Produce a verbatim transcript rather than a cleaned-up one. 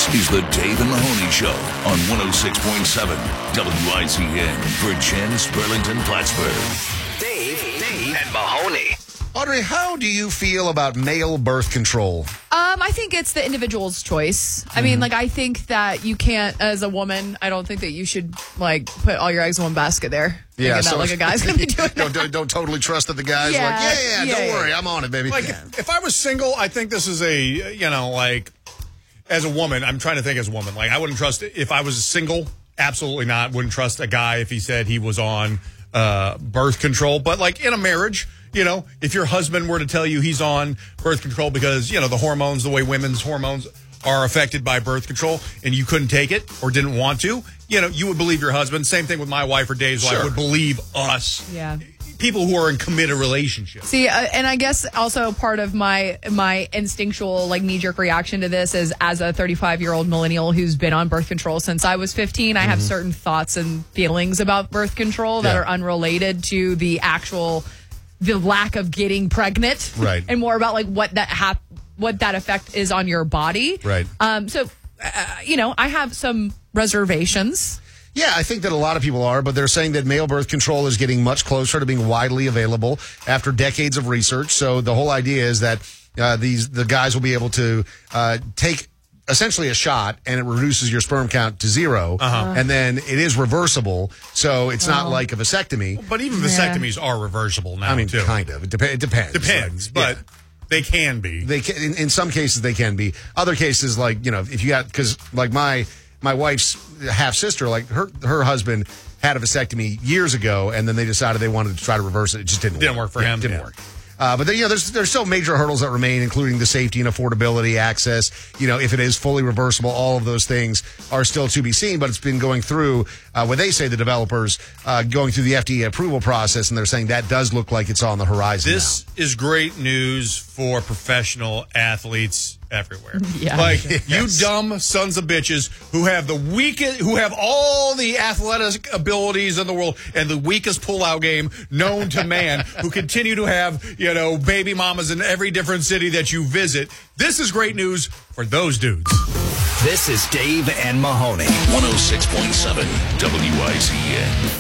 This is the Dave and Mahoney Show on one oh six point seven W I C N, Virgin, Burlington, Plattsburgh. Dave, Dave, and Mahoney. Audrey, how do you feel about male birth control? Um, I think it's the individual's choice. I mean, like, I think that you can't, as a woman, I don't think that you should, like, put all your eggs in one basket there. Yeah, thinking so that, like, a guy's going to be doing don't, that. don't, don't totally trust that the guy's Yeah, like, yeah, yeah, yeah, don't yeah. worry, I'm on it, baby. Like, if I was single, I think this is a, you know, like, as a woman, I'm trying to think as a woman. Like, I wouldn't trust, if I was single, absolutely not. Wouldn't trust a guy if he said he was on uh, birth control. But, like, in a marriage, you know, if your husband were to tell you he's on birth control because, you know, the hormones, the way women's hormones are affected by birth control, and you couldn't take it or didn't want to, you know, you would believe your husband. Same thing with my wife or Dave's Sure. wife would believe us. Yeah. People who are in committed relationships. See, uh, and I guess also part of my my instinctual, like, knee-jerk reaction to this is, as a thirty-five-year-old millennial who's been on birth control since I was fifteen, I have certain thoughts and feelings about birth control that Yeah. are unrelated to the actual, the lack of getting pregnant. Right. And more about, like, what that hap- what that effect is on your body. Right. Um. So, uh, you know, I have some reservations. Yeah, I think that a lot of people are, but they're saying that male birth control is getting much closer to being widely available after decades of research. So the whole idea is that uh, these the guys will be able to uh, take essentially a shot, and it reduces your sperm count to zero, Uh-huh. and then it is reversible. So it's not like a vasectomy. But even vasectomies are reversible now, I mean, too. kind of. It, dep- it depends. Depends, Like, but yeah. they can be. They can, in, in some cases they can be. Other cases, like, you know, if you got, because like my my wife's half sister, like her her husband had a vasectomy years ago, and then they decided they wanted to try to reverse it. It just didn't Didn't work. work for Yeah, him, Didn't yeah. work. Uh, but then, you know, there's there's still major hurdles that remain, including the safety and affordability, access. You know, if it is fully reversible, all of those things are still to be seen. But it's been going through uh, what they say the developers uh, going through the F D A approval process, and they're saying that does look like it's on the horizon. This is great news for professional athletes everywhere. Yeah. Like, Yes. you dumb sons of bitches who have the weakest, who have all the athletic abilities in the world and the weakest pullout game known to man, who continue to have, you know, baby mamas in every different city that you visit. This is great news for those dudes. This is Dave and Mahoney. one oh six point seven W I C N.